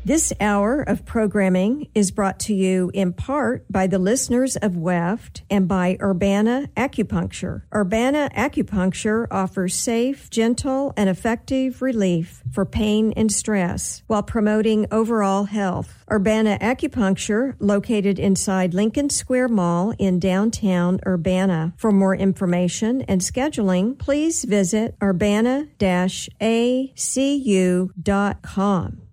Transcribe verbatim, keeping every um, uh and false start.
This hour of programming is brought to you in part by the listeners of W E F T and by Urbana Acupuncture. Urbana Acupuncture offers safe, gentle, and effective relief for pain and stress while promoting overall health. Urbana Acupuncture, located inside Lincoln Square Mall in downtown Urbana. For more information and scheduling, please visit urbana dash a c u dot com.